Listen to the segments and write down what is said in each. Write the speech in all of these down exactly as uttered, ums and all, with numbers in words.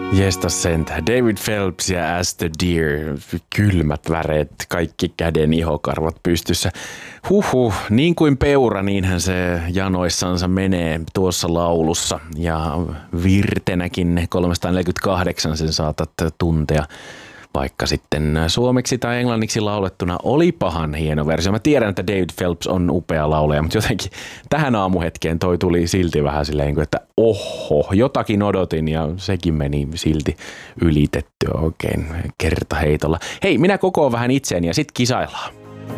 Jestas sentä. David Phelps ja As the Deer. Kylmät väreet, kaikki käden ihokarvat pystyssä. Huhhuh, niin kuin peura, niinhän se janoissansa menee tuossa laulussa. Ja virtenäkin kolmesataaneljäkymmentäkahdeksan sen saatat tuntea. Vaikka sitten suomeksi tai englanniksi laulettuna oli pahan hieno versio. Mä tiedän, että David Phelps on upea laulaja, mutta jotenkin tähän aamuhetkeen toi tuli silti vähän silleen, että oho, jotakin odotin ja sekin meni silti ylitettyä oikein kertaheitolla. Hei, minä kokoon vähän itseäni ja sit kisaillaan.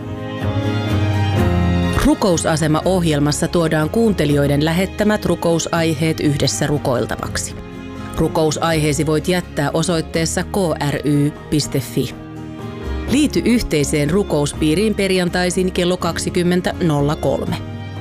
Rukousasema-ohjelmassa tuodaan kuuntelijoiden lähettämät rukousaiheet yhdessä rukoiltavaksi. Rukousaiheesi voit jättää osoitteessa k r y piste f i. Liity yhteiseen rukouspiiriin perjantaisin kello kaksikymmentä nolla kolme.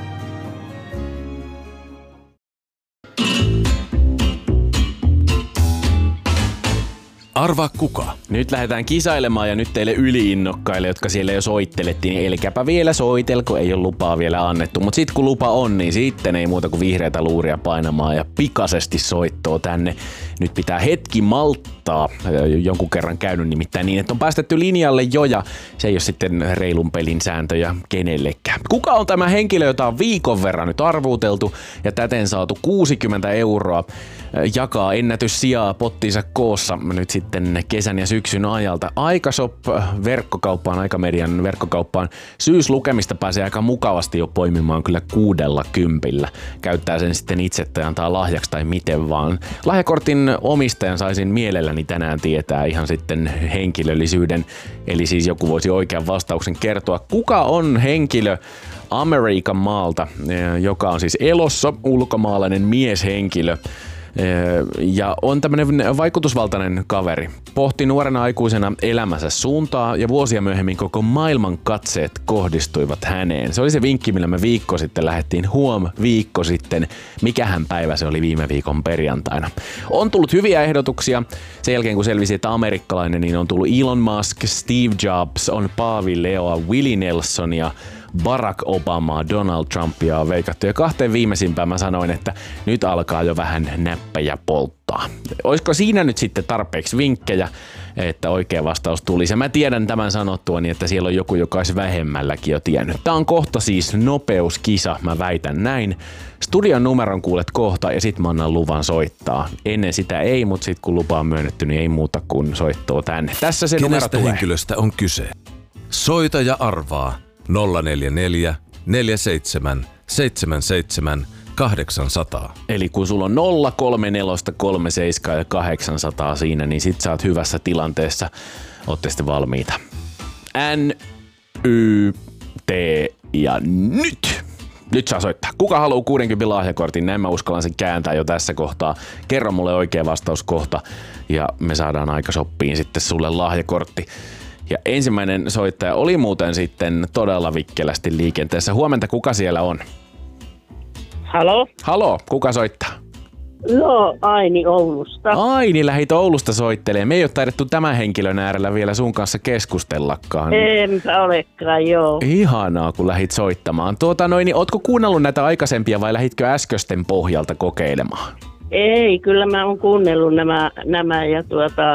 Arvaa kuka? Nyt lähdetään kisailemaan ja nyt teille yliinnokkaille, jotka siellä jo soittelettiin, niin elikäpä vielä soitelko, ei ole lupaa vielä annettu. Mutta sitten kun lupa on, niin sitten ei muuta kuin vihreätä luuria painamaan ja pikaisesti soittoo tänne. Nyt pitää hetki malttaa, jonkun kerran käynyt nimittäin niin, että on päästetty linjalle jo ja se ei ole sitten reilun pelin sääntöjä kenellekään. Kuka on tämä henkilö, jota on viikon verran nyt arvuuteltu ja täten saatu kuusikymmentä euroa jakaa ennätyssijaa pottiinsa koossa nyt sitten kesän ja syksyn ajalta. Aikashop verkkokauppaan, Aikamedian verkkokauppaan syyslukemista pääsee aika mukavasti jo poimimaan kyllä kuudella kympillä. Käyttää sen sitten itse tai antaa lahjaksi tai miten vaan. Lahjakortin omistajan saisin mielelläni tänään tietää ihan sitten henkilöllisyyden. Eli siis joku voisi oikean vastauksen kertoa. Kuka on henkilö Amerikan maalta, joka on siis elossa, ulkomaalainen mieshenkilö? Ja on tämmönen vaikutusvaltainen kaveri. Pohti nuorena aikuisena elämänsä suuntaa ja vuosia myöhemmin koko maailman katseet kohdistuivat häneen. Se oli se vinkki, millä me viikko sitten lähdettiin huom viikko sitten. Mikähän päivä se oli viime viikon perjantaina. On tullut hyviä ehdotuksia. Sen jälkeen kun selvisi, että amerikkalainen, niin on tullut Elon Musk, Steve Jobs, on Paavi Leoa, Willie Nelson ja Barack Obamaa, Donald Trumpia on veikattu. Ja kahteen viimeisimpään mä sanoin, että nyt alkaa jo vähän näppejä polttaa. Olisiko siinä nyt sitten tarpeeksi vinkkejä, että oikea vastaus tulisi? Ja mä tiedän tämän sanottua niin, että siellä on joku, joka olisi vähemmälläkin jo tiennyt. Tää on kohta siis nopeuskisa, mä väitän näin. Studion numeron kuulet kohta ja sit mä annan luvan soittaa. Ennen sitä ei, mutta sit kun lupa on myönnetty, niin ei muuta kuin soittoa tänne. Tässä se numero tulee. Kenestä henkilöstä on kyse? Soita ja arvaa. nolla neljä neljä neljä seitsemän seitsemän seitsemän kahdeksan nolla nolla. Eli kun sulla on nolla kolme neljä kolme seitsemän ja kahdeksansataa siinä, niin sit sä oot hyvässä tilanteessa. Ootte sitten valmiita. N, Y, T ja nyt! Nyt saa soittaa. Kuka haluaa kuusikymmentä lahjakortin? Näin mä uskallan sen kääntää jo tässä kohtaa. Kerro mulle oikea vastaus kohta ja me saadaan Aikashoppiin sitten sulle lahjakortti. Ja ensimmäinen soittaja oli muuten sitten todella vikkelästi liikenteessä. Huomenta, kuka siellä on? Halo? Halo, kuka soittaa? No, Aini Oulusta. Aini, lähit Oulusta soittelemaan. Me ei ole taidettu tämän henkilön äärellä vielä sun kanssa keskustellakaan. Enpä olekaan, joo. Ihanaa, kun lähit soittamaan. Tuota noin, niin ootko kuunnellut näitä aikaisempia vai lähitkö äskösten pohjalta kokeilemaan? Ei, kyllä mä oon kuunnellut nämä, nämä ja tuota...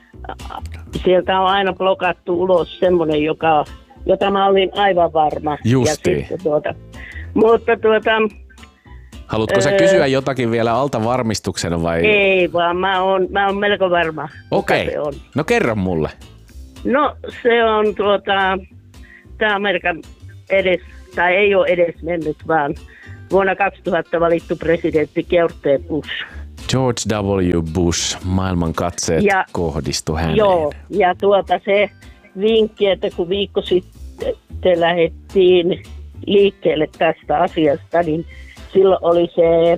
Sieltä on aina blokattu ulos semmoinen, joka, jota mä olin aivan varma. Justiin. Tuota, mutta tuota... Haluatko sä kysyä jotakin vielä alta varmistuksena vai? Ei, vaan mä oon, mä oon melko varma. Okei, okay. No kerro mulle. No se on tuota, tää Amerikan edes, tai ei ole edes mennyt, vaan vuonna kaksituhatta valittu presidentti George Bush. George W. Bush, maailman katseet ja, kohdistu häneen. Joo, ja tuota se vinkki, että kun viikko sitten lähdettiin liikkeelle tästä asiasta, niin silloin oli se,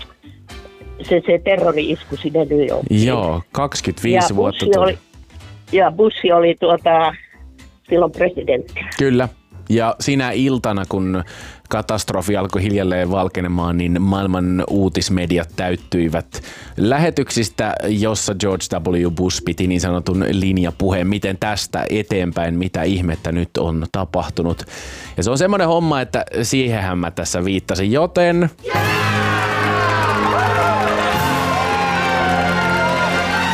se, se terrori-isku sinne New Yorkiin. Joo, kaksikymmentäviisi ja vuotta Bush tuli. Oli, ja Bush oli tuota, silloin presidentti. Kyllä. Ja sinä iltana, kun katastrofi alkoi hiljalleen valkenemaan, niin maailman uutismediat täyttyivät lähetyksistä, jossa George W. Bush piti niin sanotun linjapuheen, miten tästä eteenpäin, mitä ihmettä nyt on tapahtunut. Ja se on semmoinen homma, että siihenhän mä tässä viittasin, joten...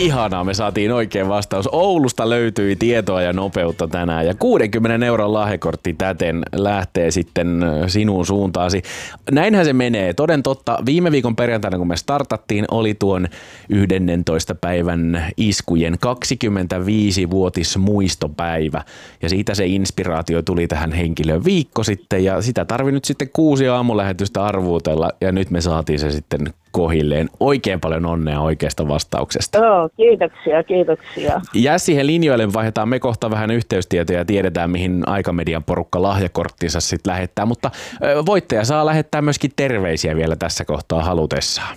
Ihanaa, me saatiin oikein vastaus. Oulusta löytyi tietoa ja nopeutta tänään ja kuudenkymmenen euron lahjakortti täten lähtee sitten sinun suuntaasi. Näinhän se menee. Toden totta, viime viikon perjantaina kun me startattiin, oli tuon yhdennentoista päivän iskujen kaksikymmentäviisivuotismuistopäivä ja siitä se inspiraatio tuli tähän henkilöön viikko sitten ja sitä tarvii nyt sitten kuusi aamulähetystä arvuutella ja nyt me saatiin se sitten kohilleen. Oikein paljon onnea oikeasta vastauksesta. Joo, kiitoksia, kiitoksia. Jää siihen linjoille, vaihdetaan me kohta vähän yhteystietoja ja tiedetään, mihin Aikamedian porukka lahjakorttinsa sitten lähettää, mutta voittaja saa lähettää myöskin terveisiä vielä tässä kohtaa halutessaan.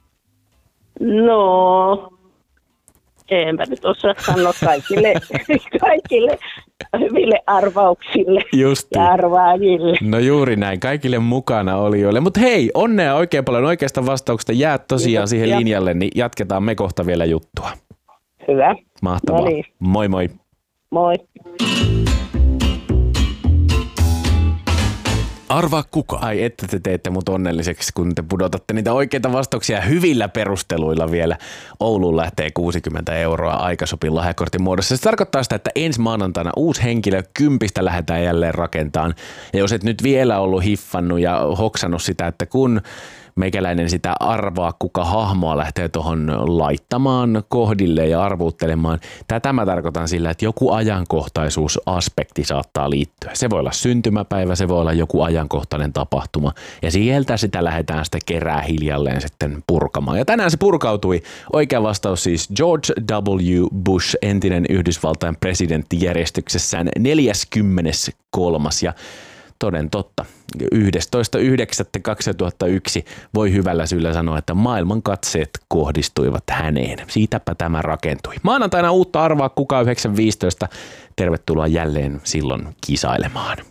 No, enpä nyt osaa sanoa kaikille, kaikille hyville arvauksille Justi. ja arvaajille. No juuri näin, kaikille mukana olijoille. Mutta hei, onnea oikein paljon oikeasta vastauksesta. Jää tosiaan Kiitos, siihen ja. linjalle, niin jatketaan me kohta vielä juttua. Hyvä. Mahtavaa. No niin. Moi moi. Moi. Arvaa kuka? Ai että te teette mut onnelliseksi, kun te pudotatte niitä oikeita vastauksia hyvillä perusteluilla vielä. Ouluun lähtee kuusikymmentä euroa Aikasopin lahjakortin muodossa. Se tarkoittaa sitä, että ensi maanantaina uusi henkilö kympistä lähdetään jälleen rakentamaan. Ja jos et nyt vielä ollut hiffannut ja hoksannut sitä, että kun meikäläinen sitä arvaa, kuka hahmoa lähtee tuohon laittamaan kohdille ja arvuuttelemaan. Tätä mä tarkoitan sillä, että joku ajankohtaisuusaspekti saattaa liittyä. Se voi olla syntymäpäivä, se voi olla joku ajankohtainen tapahtuma. Ja sieltä sitä lähdetään sitä kerää hiljalleen sitten purkamaan. Ja tänään se purkautui. Oikea vastaus siis George W. Bush, entinen Yhdysvaltain presidentti järjestyksessään neljäskymmeneskolmas ja toden totta. yhdestoista yhdeksättä kaksituhattayksi voi hyvällä syyllä sanoa, että maailman katseet kohdistuivat häneen. Siitäpä tämä rakentui. Maanantaina uutta arvaa kuka yhdeksän viisitoista. Tervetuloa jälleen silloin kisailemaan.